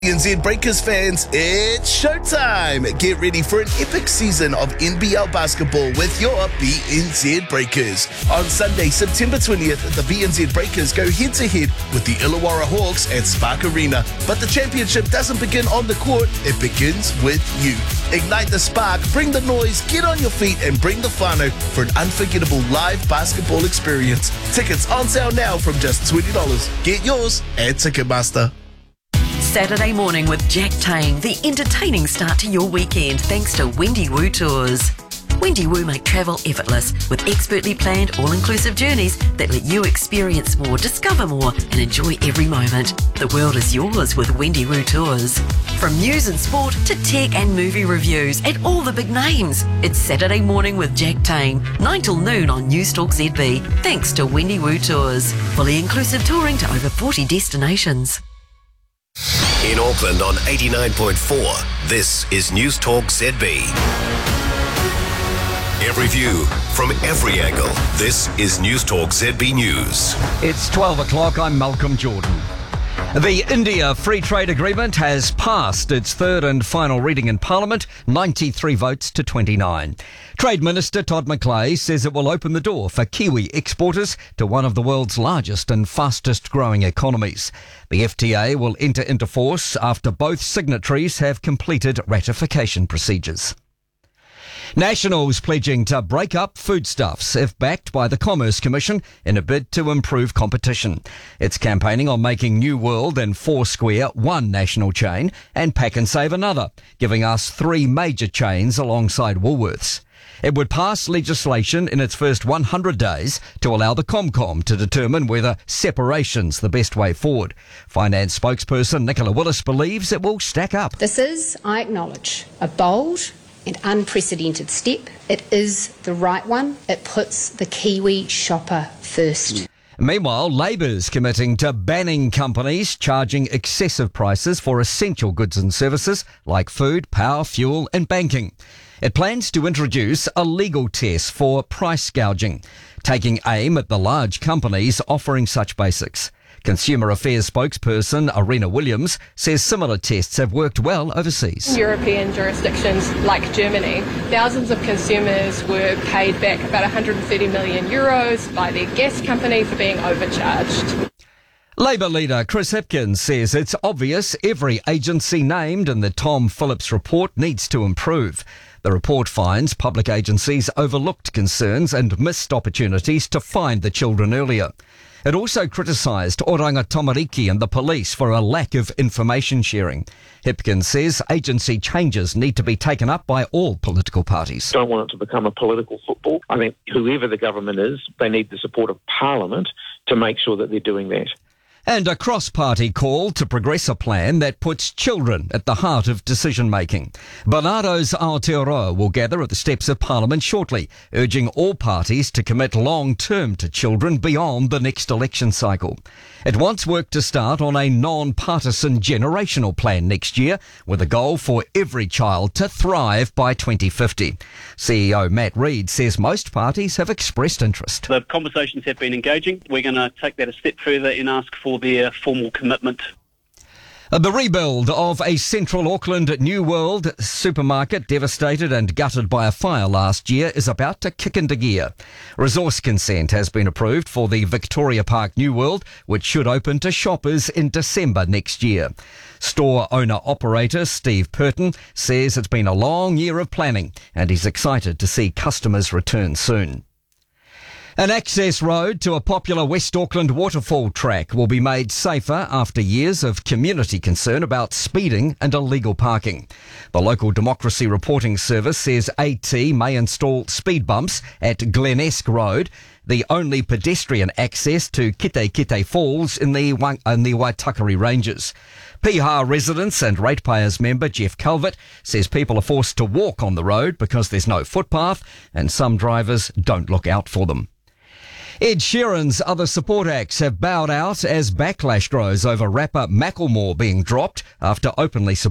BNZ Breakers fans, it's showtime! Get ready for an epic season of NBL basketball with your BNZ Breakers. On Sunday, September 20th, the BNZ Breakers go head-to-head with the Illawarra Hawks at Spark Arena. But the championship doesn't begin on the court, it begins with you. Ignite the spark, bring the noise, get on your feet and bring the whānau for an unforgettable live basketball experience. Tickets on sale now from just $20. Get yours at Ticketmaster. Saturday morning with Jack Tame, the entertaining start to your weekend thanks to Wendy Woo Tours. Wendy Woo make travel effortless with expertly planned all-inclusive journeys that let you experience more, discover more and enjoy every moment. The world is yours with Wendy Woo Tours. From news and sport to tech and movie reviews and all the big names. It's Saturday morning with Jack Tame, 9 till noon on Newstalk ZB, thanks to Wendy Woo Tours. Fully inclusive touring to over 40 destinations. In Auckland on 89.4, this is Newstalk ZB. Every view from every angle. This is Newstalk ZB News. It's 12 o'clock. I'm Malcolm Jordan. The India Free Trade Agreement has passed its third and final reading in Parliament, 93 votes to 29. Trade Minister Todd McClay says it will open the door for Kiwi exporters to one of the world's largest and fastest growing economies. The FTA will enter into force after both signatories have completed ratification procedures. Nationals pledging to break up foodstuffs if backed by the Commerce Commission in a bid to improve competition. It's campaigning on making New World and Foursquare one national chain and Pack and Save another, giving us three major chains alongside Woolworths. It would pass legislation in its first 100 days to allow the Comcom to determine whether separation's the best way forward. Finance spokesperson Nicola Willis believes it will stack up. This is, I acknowledge, a bold and unprecedented step. It is the right one. It puts the Kiwi shopper first. Meanwhile, Labour's committing to banning companies charging excessive prices for essential goods and services like food, power, fuel and banking. It plans to introduce a legal test for price gouging, taking aim at the large companies offering such basics. Consumer Affairs spokesperson Arena Williams says similar tests have worked well overseas. European jurisdictions like Germany, thousands of consumers were paid back about 130 million euros by their gas company for being overcharged. Labour leader Chris Hipkins says it's obvious every agency named in the Tom Phillips report needs to improve. The report finds public agencies overlooked concerns and missed opportunities to find the children earlier. It also criticised Oranga Tamariki and the police for a lack of information sharing. Hipkins says agency changes need to be taken up by all political parties. Don't want it to become a political football. I think whoever the government is, they need the support of Parliament to make sure that they're doing that. And a cross-party call to progress a plan that puts children at the heart of decision-making. Bernardo's Aotearoa will gather at the steps of Parliament shortly, urging all parties to commit long-term to children beyond the next election cycle. It wants work to start on a non-partisan generational plan next year, with a goal for every child to thrive by 2050. CEO Matt Reid says most parties have expressed interest. The conversations have been engaging. We're going to take that a step further and ask for their formal commitment. The rebuild of a central Auckland New World supermarket devastated and gutted by a fire last year is about to kick into gear. Resource consent has been approved for the Victoria Park New World, which should open to shoppers in December next year. Store owner-operator Steve Purton says it's been a long year of planning and he's excited to see customers return soon. An access road to a popular West Auckland waterfall track will be made safer after years of community concern about speeding and illegal parking. The local Democracy Reporting Service says AT may install speed bumps at Glenesk Road, the only pedestrian access to Kite Kite Falls in the Waitakere Ranges. Piha residents and ratepayers member Jeff Calvert says people are forced to walk on the road because there's no footpath and some drivers don't look out for them. Ed Sheeran's other support acts have bowed out as backlash grows over rapper Macklemore being dropped after openly supporting